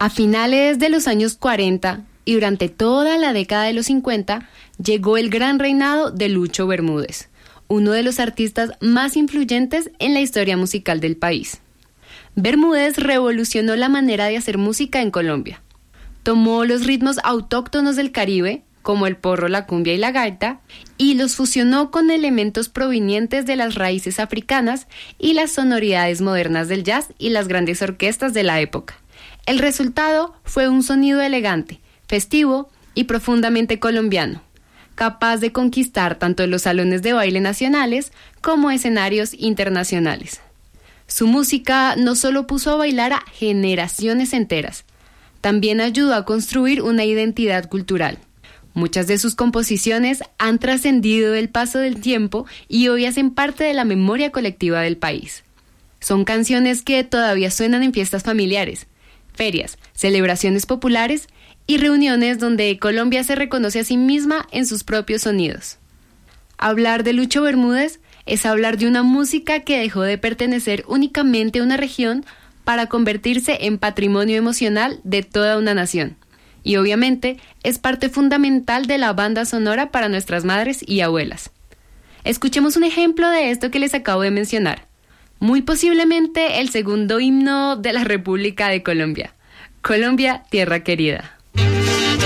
A finales de los años 40 y durante toda la década de los 50, llegó el gran reinado de Lucho Bermúdez, uno de los artistas más influyentes en la historia musical del país. Bermúdez revolucionó la manera de hacer música en Colombia. Tomó los ritmos autóctonos del Caribe, como el porro, la cumbia y la gaita, y los fusionó con elementos provenientes de las raíces africanas y las sonoridades modernas del jazz y las grandes orquestas de la época. El resultado fue un sonido elegante, festivo y profundamente colombiano, capaz de conquistar tanto los salones de baile nacionales como escenarios internacionales. Su música no solo puso a bailar a generaciones enteras, también ayudó a construir una identidad cultural. Muchas de sus composiciones han trascendido el paso del tiempo y hoy hacen parte de la memoria colectiva del país. Son canciones que todavía suenan en fiestas familiares, ferias, celebraciones populares y reuniones donde Colombia se reconoce a sí misma en sus propios sonidos. Hablar de Lucho Bermúdez es hablar de una música que dejó de pertenecer únicamente a una región para convertirse en patrimonio emocional de toda una nación. Y obviamente es parte fundamental de la banda sonora para nuestras madres y abuelas. Escuchemos un ejemplo de esto que les acabo de mencionar. Muy posiblemente el segundo himno de la República de Colombia. Colombia, tierra querida.